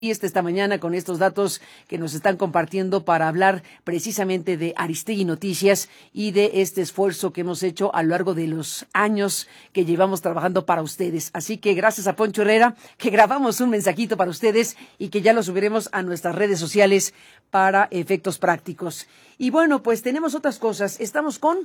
esta mañana con estos datos que nos están compartiendo para hablar precisamente de Aristegui Noticias y de este esfuerzo que hemos hecho a lo largo de los años que llevamos trabajando para ustedes. Así que gracias a Poncho Herrera, que grabamos un mensajito para ustedes y que ya lo subiremos a nuestras redes sociales para efectos prácticos. Y bueno, pues tenemos otras cosas. Estamos con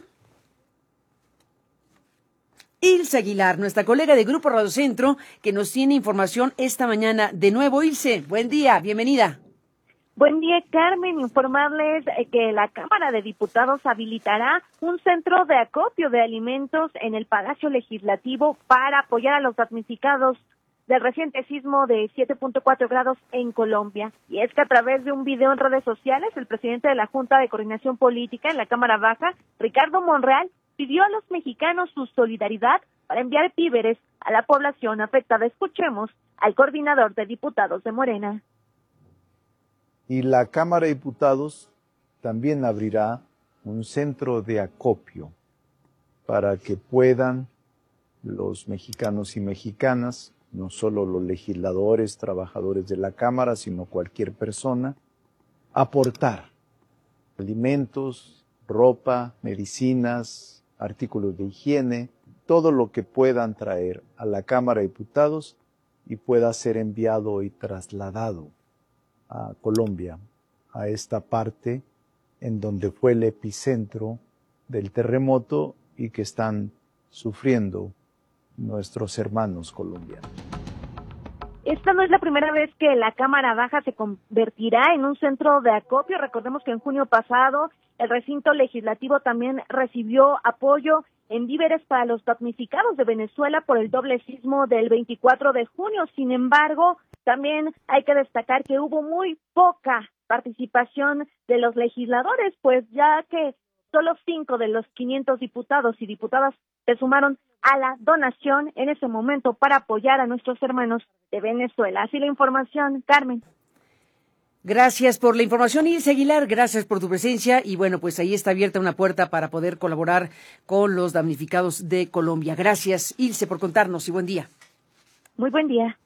Ilse Aguilar, nuestra colega de Grupo Radio Centro, que nos tiene información esta mañana. De nuevo, Ilse, buen día, bienvenida. Buen día, Carmen. Informarles que la Cámara de Diputados habilitará un centro de acopio de alimentos en el Palacio Legislativo para apoyar a los damnificados del reciente sismo de 7.4 grados en Colombia. Y es que a través de un video en redes sociales, el presidente de la Junta de Coordinación Política en la Cámara Baja, Ricardo Monreal, pidió a los mexicanos su solidaridad para enviar víveres a la población afectada. Escuchemos al coordinador de diputados de Morena. Y la Cámara de Diputados también abrirá un centro de acopio para que puedan los mexicanos y mexicanas, no solo los legisladores, trabajadores de la Cámara, sino cualquier persona, aportar alimentos, ropa, medicinas, artículos de higiene, todo lo que puedan traer a la Cámara de Diputados y pueda ser enviado y trasladado a Colombia, a esta parte en donde fue el epicentro del terremoto y que están sufriendo nuestros hermanos colombianos. Esta no es la primera vez que la Cámara Baja se convertirá en un centro de acopio. Recordemos que en junio pasado el recinto legislativo también recibió apoyo en víveres para los damnificados de Venezuela por el doble sismo del 24 de junio. Sin embargo, también hay que destacar que hubo muy poca participación de los legisladores, pues ya que solo 5 de los 500 diputados y diputadas se sumaron a la donación en ese momento para apoyar a nuestros hermanos de Venezuela. Así la información, Carmen. Gracias por la información, Ilse Aguilar, gracias por tu presencia y bueno, pues ahí está abierta una puerta para poder colaborar con los damnificados de Colombia. Gracias, Ilse, por contarnos y buen día. Muy buen día.